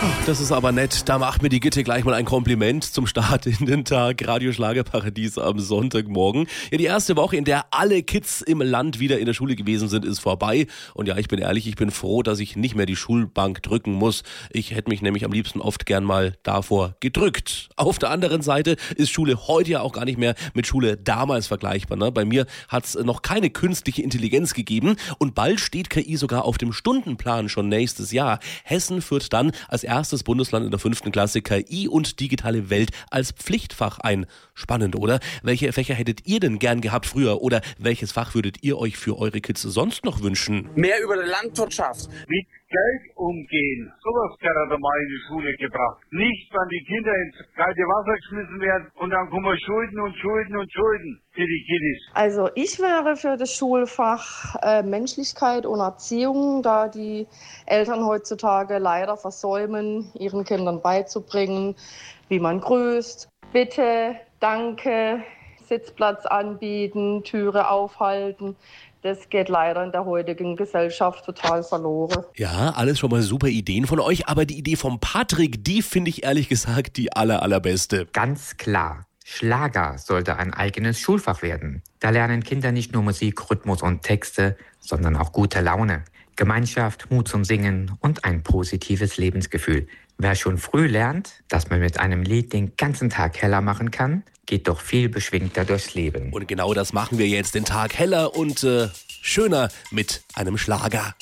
Das ist aber nett. Da macht mir die Gitte gleich mal ein Kompliment zum Start in den Tag. Radio Schlagerparadies am Sonntagmorgen. Ja, die erste Woche, in der alle Kids im Land wieder in der Schule gewesen sind, ist vorbei. Und ja, ich bin ehrlich, ich bin froh, dass ich nicht mehr die Schulbank drücken muss. Ich hätte mich nämlich am liebsten oft gern mal davor gedrückt. Auf der anderen Seite ist Schule heute ja auch gar nicht mehr mit Schule damals vergleichbar. Ne? Bei mir hat es noch keine künstliche Intelligenz gegeben. Und bald steht KI sogar auf dem Stundenplan schon nächstes Jahr. Hessen führt dann als erstes Bundesland in der 5. Klasse KI und digitale Welt als Pflichtfach ein. Spannend, oder? Welche Fächer hättet ihr denn gern gehabt früher? Oder welches Fach würdet ihr euch für eure Kids sonst noch wünschen? Mehr über die Landwirtschaft. Mit Geld umgehen. Sowas gehört er mal in die Schule gebracht. Nicht, wenn die Kinder ins kalte Wasser geschmissen werden und dann kommen Schulden und Schulden und Schulden für die Kiddies. Also ich wäre für das Schulfach Menschlichkeit und Erziehung, da die Eltern heutzutage leider versäumen, ihren Kindern beizubringen, wie man grüßt. Bitte, danke, Sitzplatz anbieten, Türe aufhalten. Das geht leider in der heutigen Gesellschaft total verloren. Ja, alles schon mal super Ideen von euch, aber die Idee vom Patrick, die finde ich ehrlich gesagt die allerbeste. Ganz klar. Schlager sollte ein eigenes Schulfach werden. Da lernen Kinder nicht nur Musik, Rhythmus und Texte, sondern auch gute Laune, Gemeinschaft, Mut zum Singen und ein positives Lebensgefühl. Wer schon früh lernt, dass man mit einem Lied den ganzen Tag heller machen kann, geht doch viel beschwingter durchs Leben. Und genau das machen wir jetzt, den Tag heller und schöner mit einem Schlager.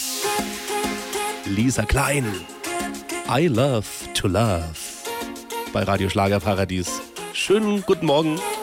Lisa Klein, I Love to Love bei Radio Schlagerparadies. Schönen guten Morgen.